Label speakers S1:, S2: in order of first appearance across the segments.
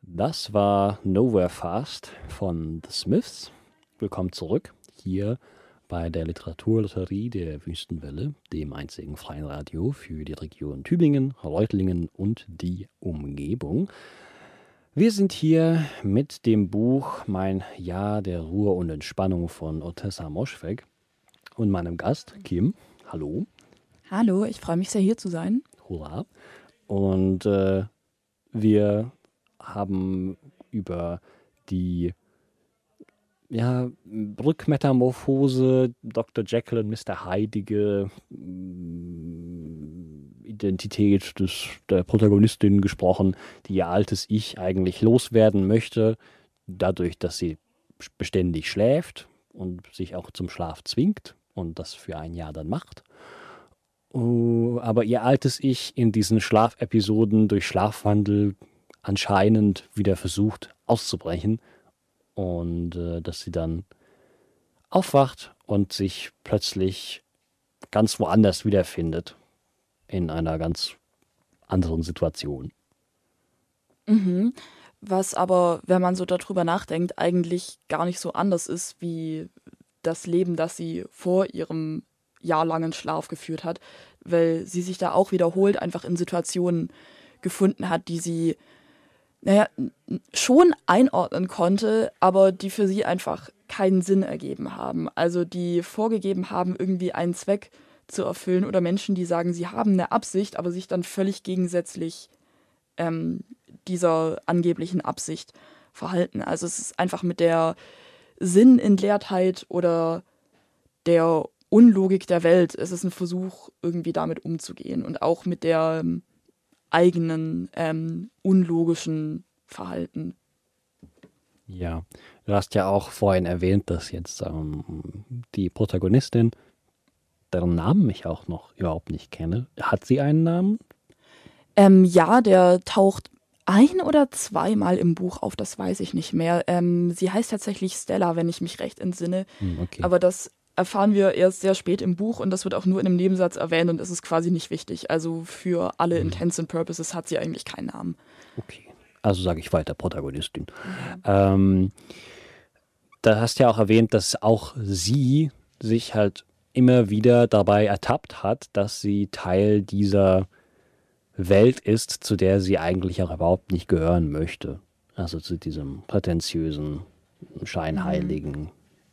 S1: Das war Nowhere Fast von The Smiths. Willkommen zurück hier bei der Literaturlotterie der Wüstenwelle, dem einzigen freien Radio für die Region Tübingen, Reutlingen und die Umgebung. Wir sind hier mit dem Buch Mein Jahr der Ruhe und Entspannung von Ottessa Moschweg und meinem Gast Kim. Hallo.
S2: Hallo, ich freue mich sehr, hier zu sein.
S1: Hurra. Und wir haben über die Rückmetamorphose Dr. Jekyll und Mr. Hyde Identität der Protagonistin gesprochen, die ihr altes Ich eigentlich loswerden möchte, dadurch, dass sie beständig schläft und sich auch zum Schlaf zwingt und das für ein Jahr dann macht. Aber ihr altes Ich in diesen Schlafepisoden durch Schlafwandel anscheinend wieder versucht auszubrechen und dass sie dann aufwacht und sich plötzlich ganz woanders wiederfindet, in einer ganz anderen Situation.
S2: Mhm. Was aber, wenn man so darüber nachdenkt, eigentlich gar nicht so anders ist wie das Leben, das sie vor ihrem jahrelangen Schlaf geführt hat, weil sie sich da auch wiederholt einfach in Situationen gefunden hat, die sie, schon einordnen konnte, aber die für sie einfach keinen Sinn ergeben haben. Also die vorgegeben haben, irgendwie einen Zweck zu erfüllen oder Menschen, die sagen, sie haben eine Absicht, aber sich dann völlig gegensätzlich dieser angeblichen Absicht verhalten. Also es ist einfach mit der Sinnentleertheit oder der Unlogik der Welt, es ist ein Versuch, irgendwie damit umzugehen und auch mit der eigenen unlogischen Verhalten.
S1: Ja, du hast ja auch vorhin erwähnt, dass jetzt die Protagonistin, deren Namen ich auch noch überhaupt nicht kenne, hat sie einen Namen?
S2: Ja, der taucht ein- oder zweimal im Buch auf, das weiß ich nicht mehr. Sie heißt tatsächlich Stella, wenn ich mich recht entsinne.
S1: Okay.
S2: Aber das erfahren wir erst sehr spät im Buch und das wird auch nur in einem Nebensatz erwähnt und es ist quasi nicht wichtig. Also für alle Intents and Purposes hat sie eigentlich keinen Namen.
S1: Okay, also sage ich weiter Protagonistin. Da hast du ja auch erwähnt, dass auch sie sich halt immer wieder dabei ertappt hat, dass sie Teil dieser Welt ist, zu der sie eigentlich auch überhaupt nicht gehören möchte. Also zu diesem prätentiösen, scheinheiligen.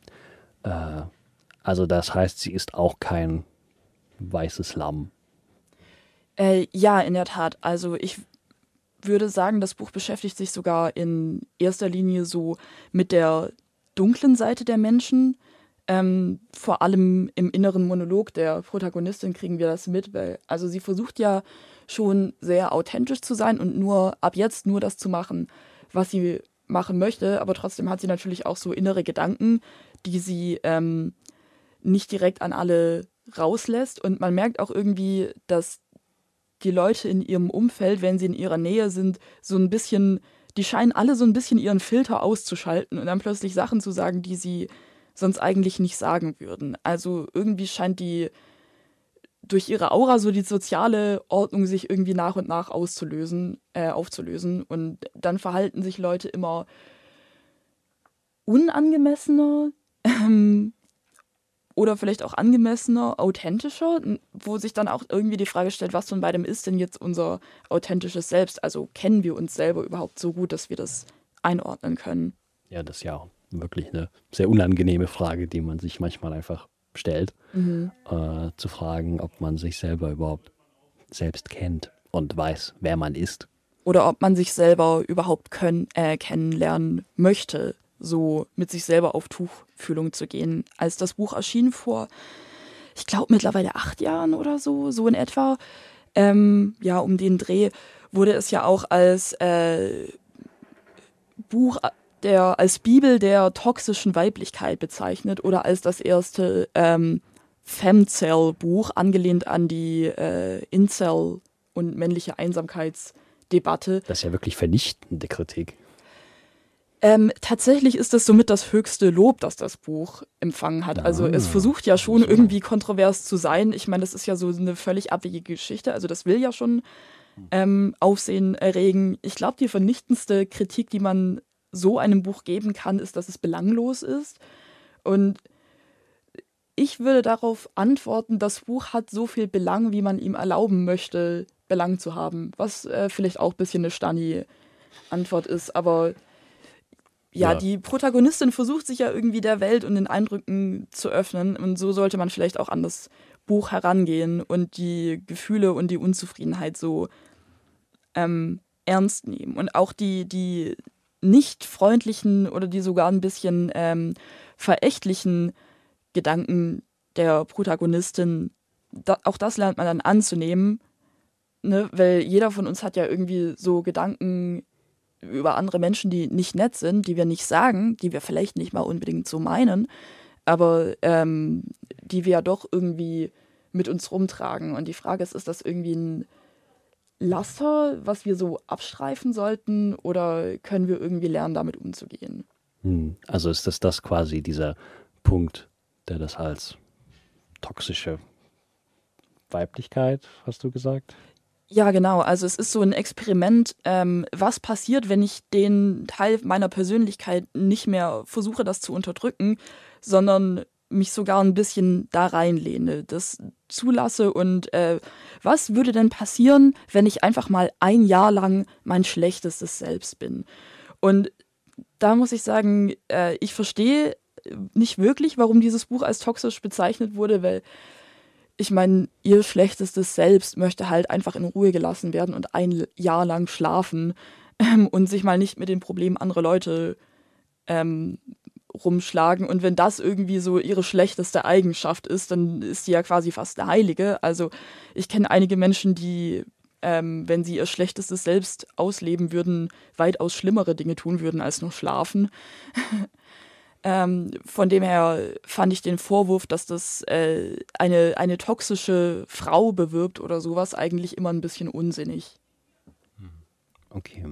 S1: Also das heißt, sie ist auch kein weißes Lamm.
S2: Ja, in der Tat. Also ich würde sagen, das Buch beschäftigt sich sogar in erster Linie so mit der dunklen Seite der Menschen. Vor allem im inneren Monolog der Protagonistin kriegen wir das mit, weil also sie versucht ja schon sehr authentisch zu sein und nur ab jetzt nur das zu machen, was sie machen möchte, aber trotzdem hat sie natürlich auch so innere Gedanken, die sie nicht direkt an alle rauslässt und man merkt auch irgendwie, dass die Leute in ihrem Umfeld, wenn sie in ihrer Nähe sind, so ein bisschen, die scheinen alle so ein bisschen ihren Filter auszuschalten und dann plötzlich Sachen zu sagen, die sie sonst eigentlich nicht sagen würden. Also irgendwie scheint die durch ihre Aura so die soziale Ordnung sich irgendwie nach und nach aufzulösen und dann verhalten sich Leute immer unangemessener oder vielleicht auch angemessener, authentischer, wo sich dann auch irgendwie die Frage stellt, was von beidem ist denn jetzt unser authentisches Selbst? Also kennen wir uns selber überhaupt so gut, dass wir das einordnen können?
S1: Ja, das ist ja auch wirklich eine sehr unangenehme Frage, die man sich manchmal einfach stellt, zu fragen, ob man sich selber überhaupt selbst kennt und weiß, wer man ist.
S2: Oder ob man sich selber überhaupt kennenlernen möchte, so mit sich selber auf Tuchfühlung zu gehen. Als das Buch erschien vor, ich glaube mittlerweile 8 Jahren oder so, so in etwa, ja, um den Dreh, wurde es ja auch als Buch als Bibel der toxischen Weiblichkeit bezeichnet oder als das erste Femcel-Buch, angelehnt an die Incel- und männliche Einsamkeitsdebatte.
S1: Das ist ja wirklich vernichtende Kritik.
S2: Tatsächlich ist das somit das höchste Lob, das das Buch empfangen hat. Also es versucht ja schon irgendwie kontrovers zu sein. Ich meine, das ist ja so eine völlig abwegige Geschichte. Also das will ja schon Aufsehen erregen. Ich glaube, die vernichtendste Kritik, die man so einem Buch geben kann, ist, dass es belanglos ist. Und ich würde darauf antworten, das Buch hat so viel Belang, wie man ihm erlauben möchte, Belang zu haben. Was vielleicht auch ein bisschen eine Stani-Antwort ist. Aber ja, die Protagonistin versucht sich ja irgendwie der Welt und den Eindrücken zu öffnen. Und so sollte man vielleicht auch an das Buch herangehen und die Gefühle und die Unzufriedenheit so ernst nehmen. Und auch die nicht freundlichen oder die sogar ein bisschen verächtlichen Gedanken der Protagonistin, auch das lernt man dann anzunehmen, ne? Weil jeder von uns hat ja irgendwie so Gedanken über andere Menschen, die nicht nett sind, die wir nicht sagen, die wir vielleicht nicht mal unbedingt so meinen, aber die wir ja doch irgendwie mit uns rumtragen. Und die Frage ist das irgendwie ein Laster, was wir so abstreifen sollten, oder können wir irgendwie lernen, damit umzugehen?
S1: Also ist das quasi dieser Punkt, der das als toxische Weiblichkeit, hast du gesagt?
S2: Ja, genau. Also es ist so ein Experiment, was passiert, wenn ich den Teil meiner Persönlichkeit nicht mehr versuche, das zu unterdrücken, sondern mich sogar ein bisschen da reinlehne, das zulasse. Und was würde denn passieren, wenn ich einfach mal ein Jahr lang mein schlechtestes Selbst bin? Und da muss ich sagen, ich verstehe nicht wirklich, warum dieses Buch als toxisch bezeichnet wurde, weil ich meine, ihr schlechtestes Selbst möchte halt einfach in Ruhe gelassen werden und ein Jahr lang schlafen und sich mal nicht mit den Problemen anderer Leute rumschlagen. Und wenn das irgendwie so ihre schlechteste Eigenschaft ist, dann ist sie ja quasi fast eine Heilige. Also ich kenne einige Menschen, die, wenn sie ihr schlechtestes Selbst ausleben würden, weitaus schlimmere Dinge tun würden als nur schlafen. Von dem her fand ich den Vorwurf, dass das eine toxische Frau bewirbt oder sowas, eigentlich immer ein bisschen unsinnig.
S1: Okay.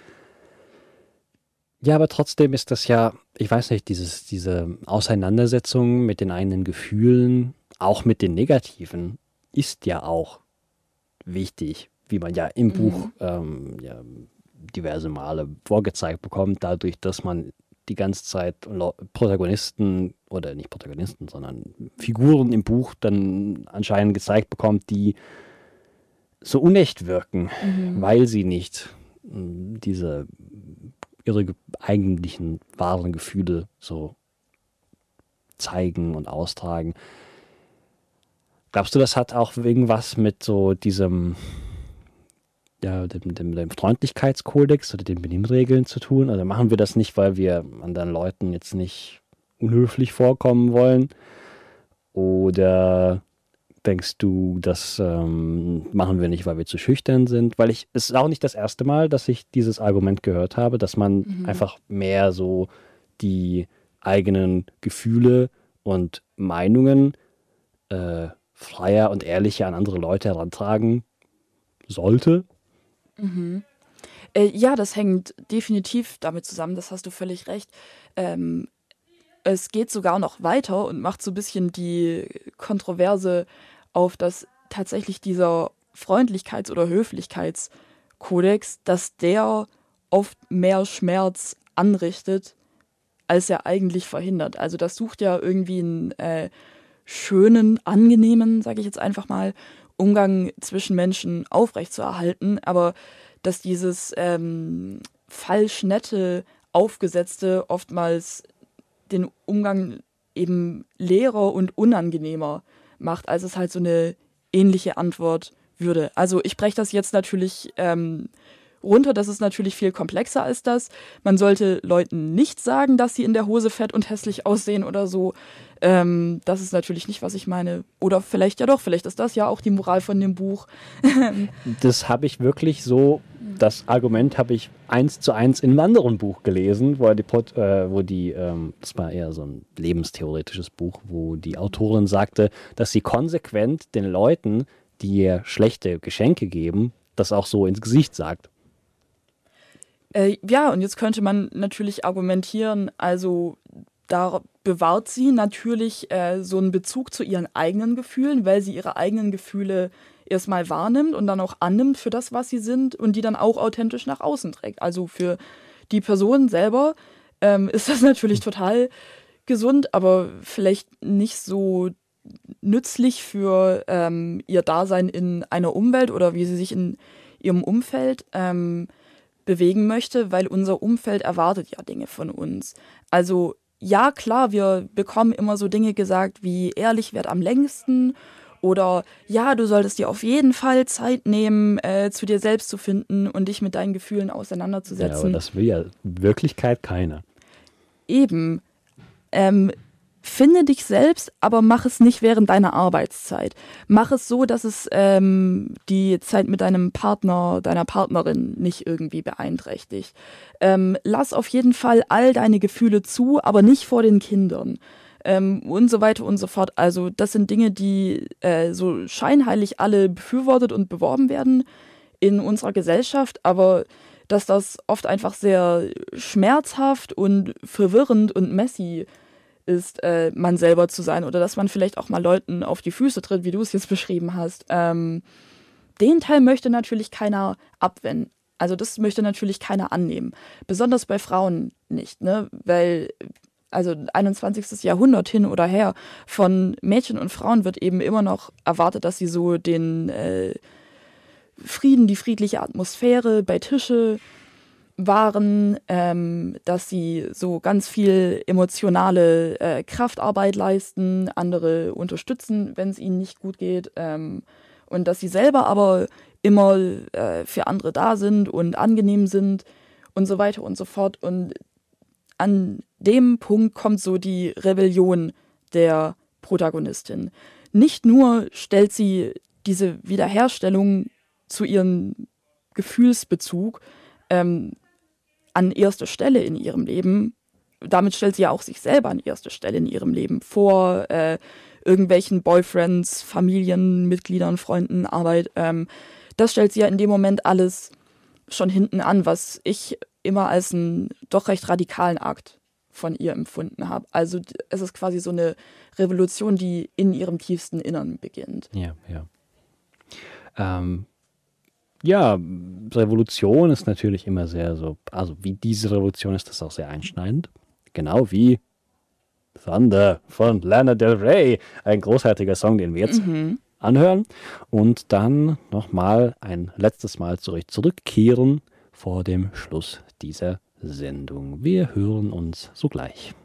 S1: Ja, aber trotzdem ist das ja, ich weiß nicht, diese Auseinandersetzung mit den eigenen Gefühlen, auch mit den negativen, ist ja auch wichtig, wie man ja im Buch ja, diverse Male vorgezeigt bekommt, dadurch, dass man die ganze Zeit Protagonisten, oder nicht Protagonisten, sondern Figuren im Buch dann anscheinend gezeigt bekommt, die so unecht wirken, weil sie nicht ihre eigentlichen wahren Gefühle so zeigen und austragen. Glaubst du, das hat auch irgendwas mit so diesem, ja, dem Freundlichkeitskodex oder den Benimmregeln zu tun? Also machen wir das nicht, weil wir anderen Leuten jetzt nicht unhöflich vorkommen wollen? Oder denkst du, das machen wir nicht, weil wir zu schüchtern sind? Weil es ist auch nicht das erste Mal, dass ich dieses Argument gehört habe, dass man einfach mehr so die eigenen Gefühle und Meinungen freier und ehrlicher an andere Leute herantragen sollte.
S2: Ja, das hängt definitiv damit zusammen, das hast du völlig recht. Es geht sogar noch weiter und macht so ein bisschen die Kontroverse auf, dass tatsächlich dieser Freundlichkeits- oder Höflichkeitskodex, dass der oft mehr Schmerz anrichtet, als er eigentlich verhindert. Also das sucht ja irgendwie einen schönen, angenehmen, sage ich jetzt einfach mal, Umgang zwischen Menschen aufrechtzuerhalten, aber dass dieses falsch nette, aufgesetzte oftmals den Umgang eben leerer und unangenehmer macht, als es halt so eine ähnliche Antwort würde. Also ich breche das jetzt natürlich runter, das ist natürlich viel komplexer als das. Man sollte Leuten nicht sagen, dass sie in der Hose fett und hässlich aussehen oder so. Das ist natürlich nicht, was ich meine. Oder vielleicht ja doch, vielleicht ist das ja auch die Moral von dem Buch.
S1: Das habe ich wirklich so, das Argument habe ich 1:1 in einem anderen Buch gelesen, das war eher so ein lebenstheoretisches Buch, wo die Autorin sagte, dass sie konsequent den Leuten, die ihr schlechte Geschenke geben, das auch so ins Gesicht sagt.
S2: Ja, und jetzt könnte man natürlich argumentieren, also da bewahrt sie natürlich so einen Bezug zu ihren eigenen Gefühlen, weil sie ihre eigenen Gefühle erstmal wahrnimmt und dann auch annimmt für das, was sie sind und die dann auch authentisch nach außen trägt. Also für die Person selber ist das natürlich total gesund, aber vielleicht nicht so nützlich für ihr Dasein in einer Umwelt oder wie sie sich in ihrem Umfeld bewegen möchte, weil unser Umfeld erwartet ja Dinge von uns. Also ja, klar, wir bekommen immer so Dinge gesagt wie ehrlich währt am längsten oder ja, du solltest dir auf jeden Fall Zeit nehmen, zu dir selbst zu finden und dich mit deinen Gefühlen auseinanderzusetzen.
S1: Ja, aber das will ja in Wirklichkeit keiner.
S2: Eben. Finde dich selbst, aber mach es nicht während deiner Arbeitszeit. Mach es so, dass es die Zeit mit deinem Partner, deiner Partnerin nicht irgendwie beeinträchtigt. Lass auf jeden Fall all deine Gefühle zu, aber nicht vor den Kindern. Und so weiter und so fort. Also das sind Dinge, die so scheinheilig alle befürwortet und beworben werden in unserer Gesellschaft, aber dass das oft einfach sehr schmerzhaft und verwirrend und messy ist, man selber zu sein oder dass man vielleicht auch mal Leuten auf die Füße tritt, wie du es jetzt beschrieben hast. Den Teil möchte natürlich keiner abwenden. Also das möchte natürlich keiner annehmen. Besonders bei Frauen nicht, ne? Weil, also 21. Jahrhundert hin oder her, von Mädchen und Frauen wird eben immer noch erwartet, dass sie so den Frieden, die friedliche Atmosphäre bei Tische waren, dass sie so ganz viel emotionale Kraftarbeit leisten, andere unterstützen, wenn es ihnen nicht gut geht, und dass sie selber aber immer für andere da sind und angenehm sind und so weiter und so fort. Und an dem Punkt kommt so die Rebellion der Protagonistin. Nicht nur stellt sie diese Wiederherstellung zu ihrem Gefühlsbezug an erste Stelle in ihrem Leben. Damit stellt sie ja auch sich selber an erste Stelle in ihrem Leben vor irgendwelchen Boyfriends, Familienmitgliedern, Freunden, Arbeit. Das stellt sie ja in dem Moment alles schon hinten an, was ich immer als einen doch recht radikalen Akt von ihr empfunden habe. Also es ist quasi so eine Revolution, die in ihrem tiefsten Innern beginnt.
S1: Ja, ja. Ja, Revolution ist natürlich immer sehr so, also wie diese Revolution ist das auch sehr einschneidend. Genau wie Thunder von Lana Del Rey, ein großartiger Song, den wir jetzt anhören. Und dann nochmal ein letztes Mal zurückkehren vor dem Schluss dieser Sendung. Wir hören uns sogleich.